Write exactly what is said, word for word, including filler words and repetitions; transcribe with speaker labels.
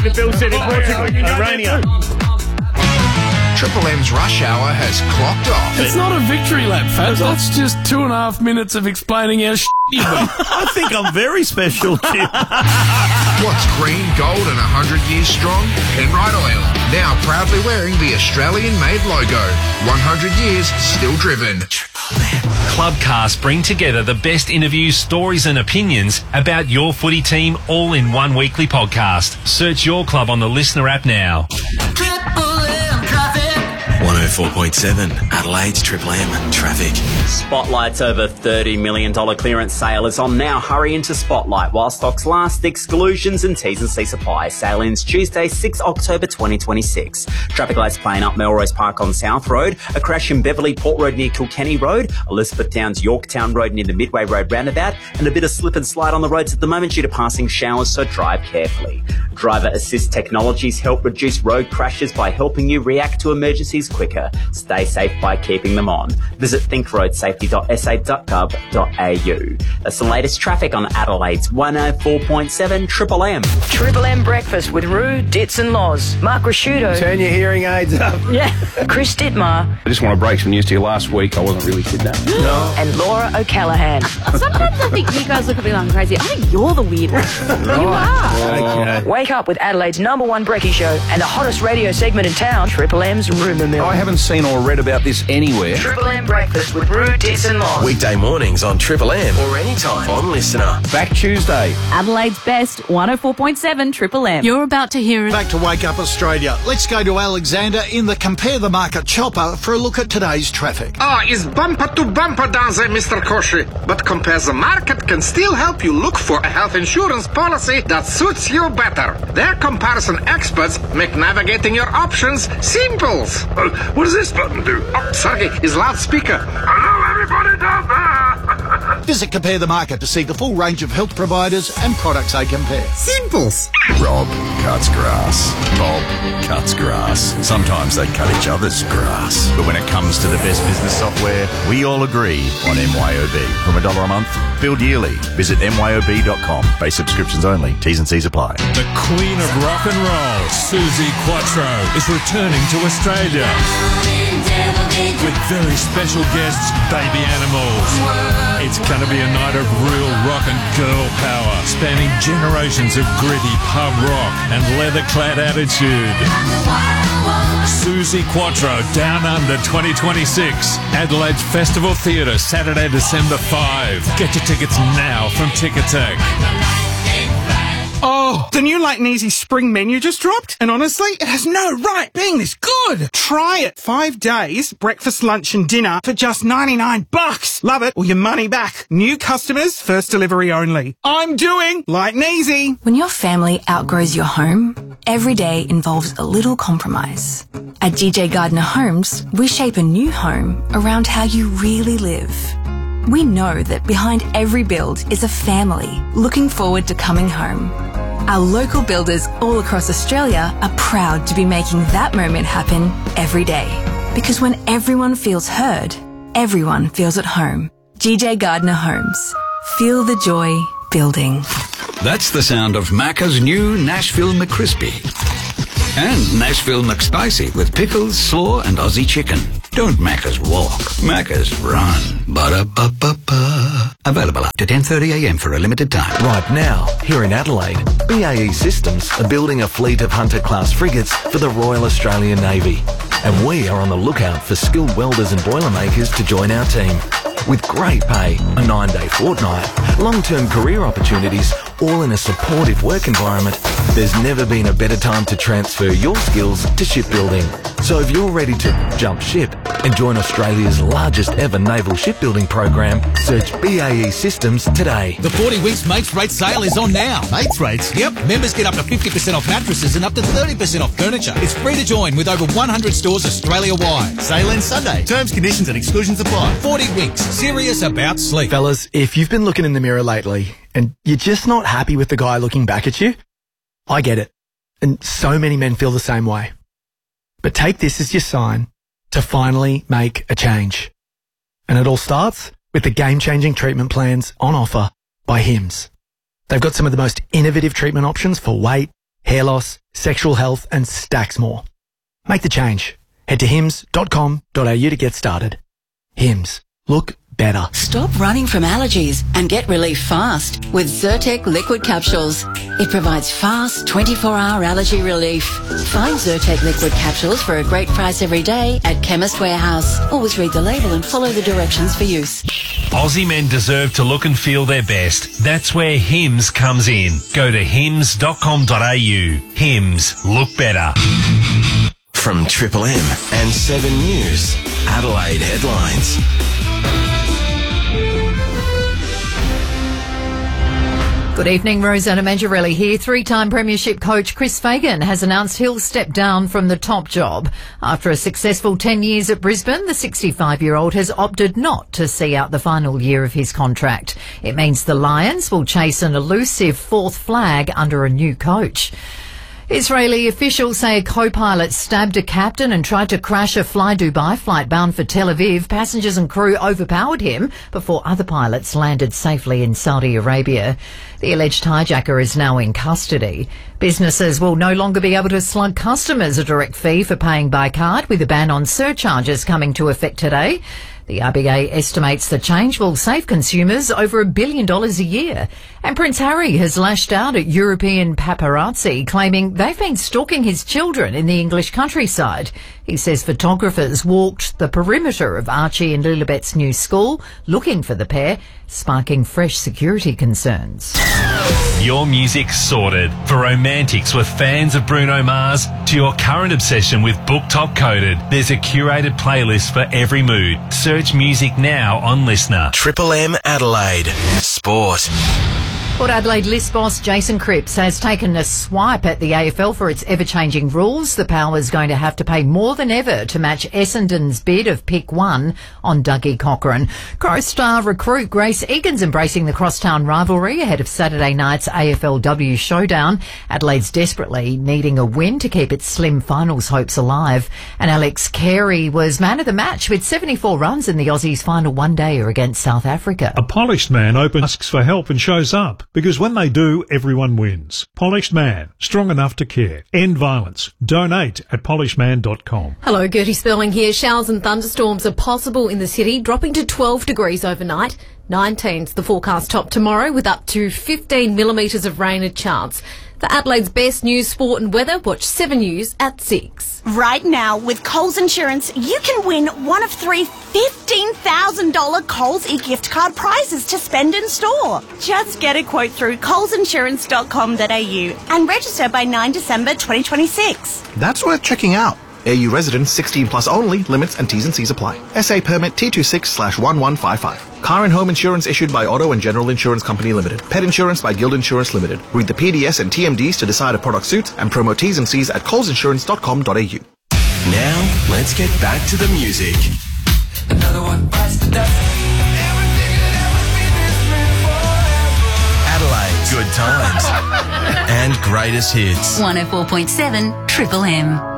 Speaker 1: the Bill said in Portugal, Urania.
Speaker 2: Triple M's rush hour has clocked off.
Speaker 3: It's not a victory lap, Fats. That's just two and a half minutes of explaining how shit you've been.
Speaker 1: I think I'm very special, Jim.
Speaker 2: What's green, gold and one hundred years strong? Penrite Oil. Now proudly wearing the Australian-made logo. one hundred years still driven.
Speaker 4: Clubcast bring together the best interviews, stories and opinions about your footy team all in one weekly podcast. Search your club on the Listener app now.
Speaker 5: one oh four point seven Adelaide's Triple M Traffic.
Speaker 6: Spotlight's over thirty million dollars clearance sale is on now. Hurry into Spotlight while stocks last. Exclusions and T's and C's apply. Sale ends Tuesday, sixth October twenty twenty-six. Traffic lights playing up Melrose Park on South Road. A crash in Beverley Port Road near Kilkenny Road. Elizabeth Downs Yorktown Road near the Midway Road roundabout. And a bit of slip and slide on the roads at the moment due to passing showers, so drive carefully. Driver assist technologies help reduce road crashes by helping you react to emergencies quicker. Stay safe by keeping them on. Visit think road safety dot s a dot gov dot a u. That's the latest traffic on Adelaide's one oh four point seven Triple M.
Speaker 7: Triple M breakfast with Roo, Ditz and Loz. Mark Rasciuto.
Speaker 8: Turn your hearing aids up.
Speaker 7: Yeah. Chris Dittmar.
Speaker 9: I just want to break some news to you. Last week I wasn't really kidnapped.
Speaker 8: No.
Speaker 7: And Laura O'Callaghan.
Speaker 10: Sometimes I think you guys look a bit like crazy. I think you're the weird one. You are.
Speaker 8: Okay.
Speaker 7: Wake up with Adelaide's number one brekkie show and the hottest radio segment in town, Triple M's Rumour Mill.
Speaker 9: I haven't seen or read about this anywhere.
Speaker 7: Triple M breakfast with Roo, Ditz and Loz.
Speaker 5: Weekday mornings on Triple M or anytime on Listener.
Speaker 9: Back Tuesday.
Speaker 10: Adelaide's best one oh four point seven Triple M. You're about to hear it.
Speaker 11: Back to Wake Up Australia. Let's go to Alexander in the Compare the Market chopper for a look at today's traffic.
Speaker 12: Ah, it's bumper to bumper down there, Mister Koshi. But Compare the Market can still help you look for a health insurance policy that suits you better. Their comparison experts make navigating your options simple. Uh, what does this button do? Oh, Sergey, his loudspeaker. Hello, everybody down there.
Speaker 11: Visit Compare the Market to see the full range of health providers and products they compare.
Speaker 12: Simples.
Speaker 13: Rob cuts grass. Bob cuts grass. Sometimes they cut each other's grass. But when it comes to the best business software, we all agree on M Y O B. From a dollar a month, billed yearly. Visit M Y O B dot com. Base subscriptions only. T's and C's apply.
Speaker 14: The Queen of Rock and Roll, Suzi Quatro, is returning to Australia with very special guests, Baby Animals. It's going to be a night of real rock and girl power, spanning generations of gritty pub rock and leather-clad attitude. Suzi Quatro, Down Under twenty twenty-six, Adelaide's Festival Theatre, Saturday, December fifth. Get your tickets now from Ticketek.
Speaker 15: Oh, the new Light and Easy spring menu just dropped, and honestly, it has no right being this good. Try it. Five days, breakfast, lunch and dinner for just ninety-nine bucks. Love it or your money back. New customers, first delivery only. I'm doing Light and Easy.
Speaker 16: When your family outgrows your home, every day involves a little compromise. At G J Gardner Homes, we shape a new home around how you really live. We know that behind every build is a family looking forward to coming home. Our local builders all across Australia are proud to be making that moment happen every day. Because when everyone feels heard, everyone feels at home. G J Gardner Homes. Feel the joy building.
Speaker 17: That's the sound of Macca's new Nashville McCrispy. And Nashville McSpicy with pickles, slaw and Aussie chicken. Don't Macca's walk, Macca's run. Ba-da-ba-ba-ba. Available up to ten thirty a m for a limited time.
Speaker 18: Right now, here in Adelaide, B A E Systems are building a fleet of Hunter-class frigates for the Royal Australian Navy. And we are on the lookout for skilled welders and boilermakers to join our team. With great pay, a nine-day fortnight, long-term career opportunities, all in a supportive work environment, there's never been a better time to transfer your skills to shipbuilding. So if you're ready to jump ship and join Australia's largest ever naval shipbuilding program, search B A E Systems today.
Speaker 19: The forty weeks Mates Rate sale is on now. Mates Rates? Yep. Members get up to fifty percent off mattresses and up to thirty percent off furniture. It's free to join with over one hundred stores Australia-wide. Sale ends Sunday. Terms, conditions and exclusions apply. forty weeks. Serious about sleep.
Speaker 8: Fellas, if you've been looking in the mirror lately and you're just not happy with the guy looking back at you, I get it. And so many men feel the same way. But take this as your sign to finally make a change. And it all starts with the game-changing treatment plans on offer by Hims. They've got some of the most innovative treatment options for weight, hair loss, sexual health and stacks more. Make the change. Head to hims dot com dot a u to get started. Hims. Look better.
Speaker 20: Stop running from allergies and get relief fast with Zyrtec liquid capsules. It provides fast twenty-four hour allergy relief. Find Zyrtec liquid capsules for a great price every day at Chemist Warehouse. Always read the label and follow the directions for use.
Speaker 4: Aussie men deserve to look and feel their best. That's where Hims comes in. Go to hims dot com dot a u. Hims. Look better.
Speaker 5: From Triple M and seven News, Adelaide headlines.
Speaker 21: Good evening, Rosanna Mangiarelli here. Three-time premiership coach Chris Fagan has announced he'll step down from the top job. After a successful ten years at Brisbane, the sixty-five-year-old has opted not to see out the final year of his contract. It means the Lions will chase an elusive fourth flag under a new coach. Israeli officials say a co-pilot stabbed a captain and tried to crash a Fly Dubai flight bound for Tel Aviv. Passengers and crew overpowered him before other pilots landed safely in Saudi Arabia. The alleged hijacker is now in custody. Businesses will no longer be able to slug customers a direct fee for paying by card, with a ban on surcharges coming to effect today. The R B A estimates the change will save consumers over a billion dollars a year. And Prince Harry has lashed out at European paparazzi, claiming they've been stalking his children in the English countryside. He says photographers walked the perimeter of Archie and Lilibet's new school looking for the pair, sparking fresh security concerns.
Speaker 4: Your music's sorted. For romantics with fans of Bruno Mars to your current obsession with Book Top Coated, there's a curated playlist for every mood. Search music now on Listener.
Speaker 5: Triple M Adelaide. Sport.
Speaker 21: Port Adelaide list boss Jason Cripps has taken a swipe at the A F L for its ever-changing rules. The Power's going to have to pay more than ever to match Essendon's bid of pick one on Dougie Cochran. Crow-star recruit Grace Egan's embracing the crosstown rivalry ahead of Saturday night's A F L W showdown. Adelaide's desperately needing a win to keep its slim finals hopes alive. And Alex Carey was man of the match with seventy-four runs in the Aussies' final one-dayer against South Africa.
Speaker 22: A polished man opens, asks for help and shows up. Because when they do, everyone wins. Polished Man, strong enough to care. End violence. Donate at polished man dot com.
Speaker 23: Hello, Gertie Spurling here. Showers and thunderstorms are possible in the city, dropping to twelve degrees overnight. nineteen's the forecast top tomorrow, with up to fifteen millimetres of rain a chance. For Adelaide's best news, sport and weather, watch seven News at six.
Speaker 24: Right now, with Coles Insurance, you can win one of three fifteen thousand dollars Coles e-gift card prizes to spend in store. Just get a quote through coles insurance dot com dot a u and register by ninth December twenty twenty-six.
Speaker 25: That's worth checking out. A U residents sixteen plus only. Limits and T's and C's apply. S A permit T twenty-six slash one one five five. Car and home insurance issued by Auto and General Insurance Company Limited. Pet insurance by Guild Insurance Limited. Read the P D S and T M Ds to decide if product suits and promo T's and C's at coles insurance dot com dot a u.
Speaker 5: Now, let's get back to the music. Another one bites the dust. Adelaide, good times. And greatest hits.
Speaker 20: one oh four point seven Triple M.